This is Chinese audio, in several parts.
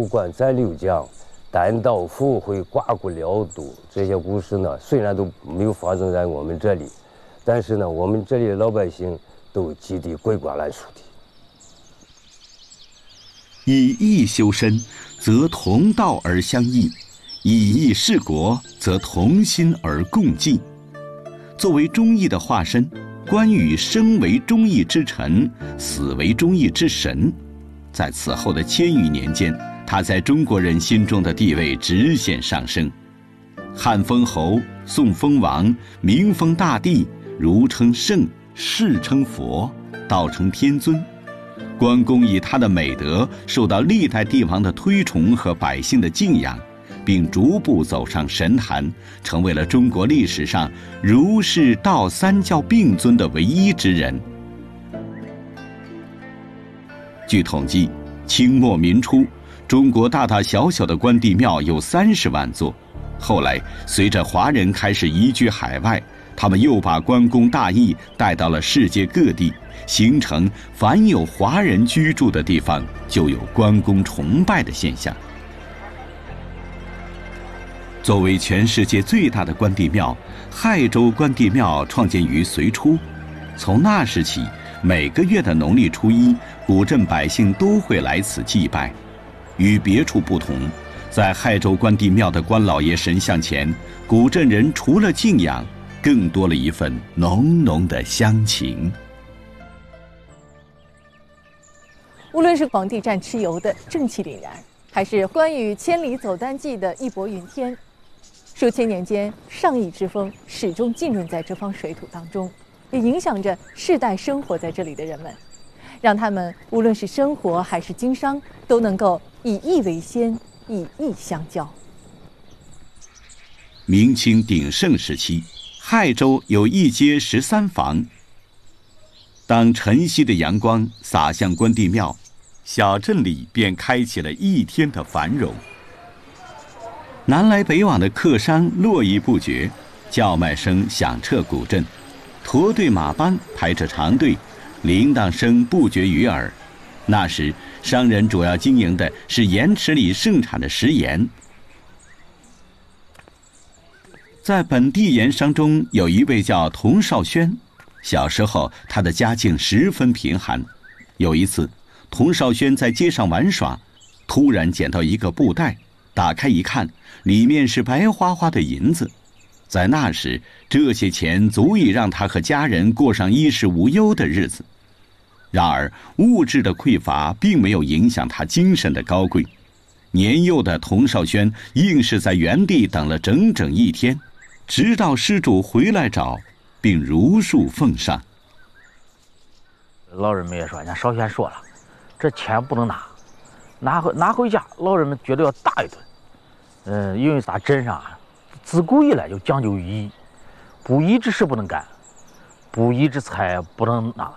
关斩六将，单刀赴会，刮骨疗毒，这些故事呢，虽然都没有发生在我们这里，但是呢，我们这里的老百姓都记得鬼瓜烂熟的。 以义修身，则同道而相益；以义治国，则同心而共济。作为忠义的化身，关羽生为忠义之臣，死为忠义之神。在此后的千余年间，他在中国人心中的地位直线上升。汉封侯，宋封王，明封大帝，儒称圣，释称佛，道称天尊。关公以他的美德受到历代帝王的推崇和百姓的敬仰，并逐步走上神坛，成为了中国历史上儒释道三教并尊的唯一之人。据统计，清末民初，中国大大小小的关帝庙有30万座。后来，随着华人开始移居海外，他们又把关公大义带到了世界各地，形成凡有华人居住的地方就有关公崇拜的现象。作为全世界最大的关帝庙，亥州关帝庙创建于隋初。从那时起，每个月的农历初一，古镇百姓都会来此祭拜。与别处不同，在亥州关帝庙的关老爷神像前，古镇人除了敬仰，更多了一份浓浓的乡情。 无论是黄帝战蚩尤的正气凛然，还是关羽千里走单骑的义薄云天，数千年间，上义之风始终浸润在这方水土当中，也影响着世代生活在这里的人们，让他们无论是生活还是经商，都能够以义为先，以义相交。 明清鼎盛时期，亥州有一街13坊。当晨曦的阳光洒向关帝庙，小镇里便开启了一天的繁荣。南来北往的客商络绎不绝，叫卖声响彻古镇，驼队马班排着长队，铃铛声不绝于耳。那时，商人主要经营的是盐池里盛产的食盐。在本地盐商中，有一位叫童少轩。小时候，他的家境十分贫寒。有一次，童少轩在街上玩耍，突然捡到一个布袋，打开一看，里面是白花花的银子。在那时，这些钱足以让他和家人过上衣食无忧的日子。然而，物质的匮乏并没有影响他精神的高贵。年幼的童少轩硬是在原地等了整整一天，直到施主回来找，并如数奉上。 老人们也说，人家少轩说了，这钱不能拿回家，老人们觉得要打一顿。因为咱镇上自古以来就讲究义，不义之事不能干，不义之财不能拿。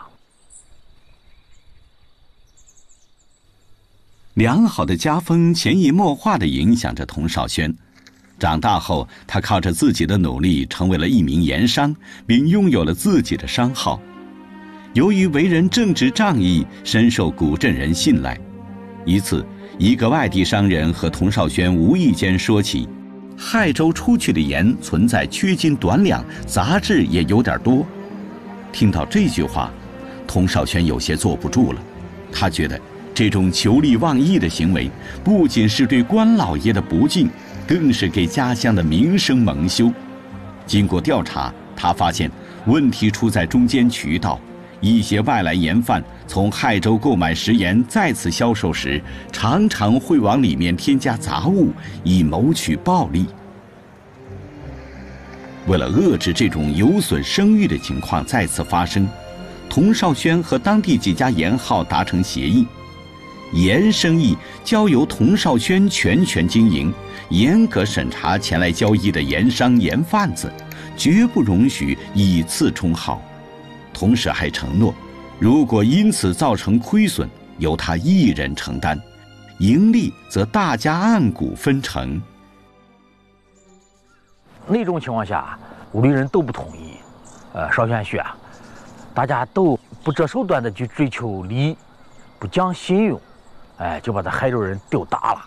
良好的家风潜移默化地影响着童少轩。长大后，他靠着自己的努力成为了一名盐商，并拥有了自己的商号。由于为人正直仗义，深受古镇人信赖。一次，一个外地商人和童少轩无意间说起，亥州出去的盐存在缺斤短两，杂质也有点多。听到这句话，童少轩有些坐不住了。他觉得这种求利忘义的行为，不仅是对关老爷的不敬，更是给家乡的名声蒙羞。经过调查，他发现问题出在中间渠道，一些外来盐贩从亥州购买食盐再次销售时，常常会往里面添加杂物，以谋取暴利。为了遏制这种有损声誉的情况再次发生，童少轩和当地几家盐号达成协议，盐生意交由童少轩全权经营，严格审查前来交易的盐商盐贩子，绝不容许以次充好。同时还承诺，如果因此造成亏损，由他一人承担，盈利则大家按股分成。 那种情况下，屋里人都不同意。少轩说，大家都不择手段的去追求利益，不讲信用，就把这亥州人丢打了。